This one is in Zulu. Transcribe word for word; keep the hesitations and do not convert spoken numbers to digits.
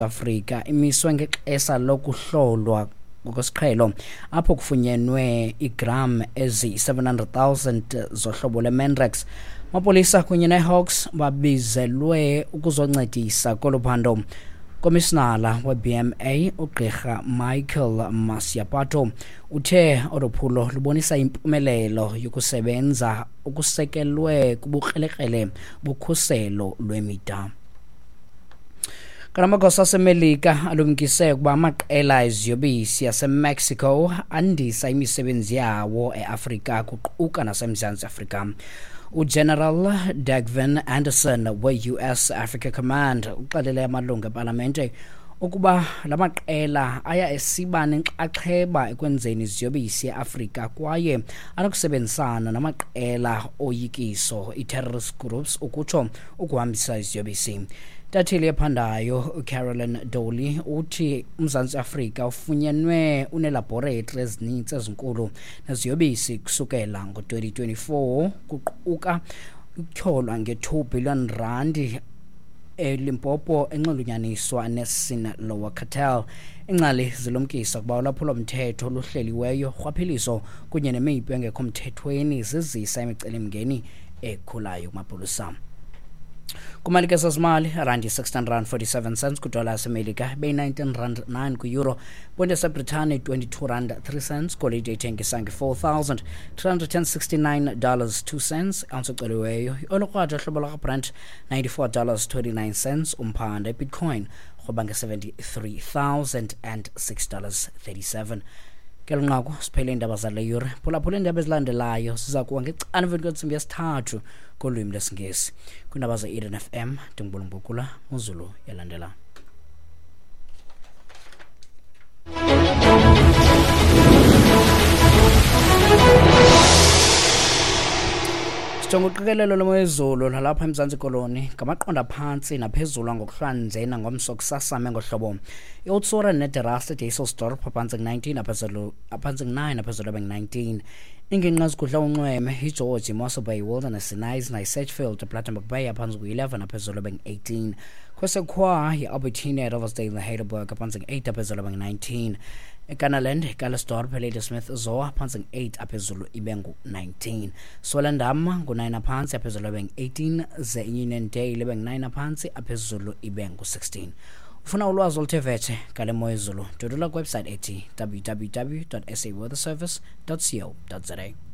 Afrika imiswe ngexesha lokuhlolwa ngokwesiqhelo apho kufunyenwe igram ezi seven hundred thousand zohlobo lweMandrax. Amapolisa kunye neHawks babizelwe ukuzoncedisa koluphando. Komisionala we-B M A ugqirha Michael Masiapato uthe oluphulo lubonisa impumelelo yokusebenza ukusekelwe kubukrelekrele bukhuselo lwemida. Kanamagosa aseMelika alumkise ukuba amaqela eziyobisi yaseMexico andisa imisebenzi yawo eAfrika kuquka naseMzantsi Afrika. uGeneral Dagvin Anderson we-U S Africa Command uxelele amalungu eParlamente ukuba la maqela aya esiba nenxaxheba ekwenzeni iziyobisi eAfrika kwaye anokusebenzisana namaqela oyikiso i-terrorist groups ukutsho ukuhambisa iziyobisi. Tathili ephandayo Caroline Dolly uthi uMzantsi Afrika ufunyenwe unelaboratory ezininzi ezinkulu neziyobisi kusukela ngo-twenty twenty-four kuquka ukutyholwa nge-two billion rand eLimpopo enxulunyaniswa neSinaloa cartel. Ingcali zilumkisa ukuba ulwaphulo mthetho luhleliweyo rhwaphilizo kunye nemipu engekho mthethweni zizisa imicelimngeni ekhulayo kumapolisa. Kumalike sezimali randi sixteen rand forty-seven cents kudola yaseMelika beyi nineteen rand nine ku-euro, ponti yaseBritane twenty-two rand three cents, golide ithengisa nge-four thousand three hundred sixty-nine dollars two cents, ounce eceliweyo. Olukrwada hlobo lakaBrent ninety-four dollars twenty-nine cents, umphanda iBitcoin rhoba nge-seventy-three thousand six dollars thirty-seven. Kelunqaku siphele indaba zale yure. Phulaphula indaba ezilandelayo siza kuwa ngecana emveni kwentsimbi yesithathu kolwimi lwesingesi kwiindaba ze-Eden F M. Ndingubulumbukula uZulu yalandela. Jonga uqikelelo lwemozulu lalapha eMzantsi Koloni ngamaqonda phantsi naphezulu ngokuhlanzena ngomso kusasame ngohlobo. I-Oudtshoorn neDeraste Duiselsdorp aphantsi nineteen aphezulu aphantsi nine aphezulu nineteen. Ingingqi ezigudla unxweme iGeorge, Mossel Bay, Wilderness, Nice nayiSedgefield, Plettenberg Bay aphantsi ku-eleven aphezulu eighteen. Kwesekwa yi-Albertina, Riversdale neHeidelberg aphantsi eight aphezulu nineteen. eKanaland, Calisdorp, Ladysmith, Zoa aphantsi eight aphezulu ibe nineteen. Swellendam ngu-nine aphantsi aphezulu eighteen. ze Uniondale nine aphantsi aphezulu ibe sixteen. Ufuna ulwazi oluthe vetshe ngale mo yezulu, dudula kwewebsite ethi w w w dot s a weather service dot co dot za.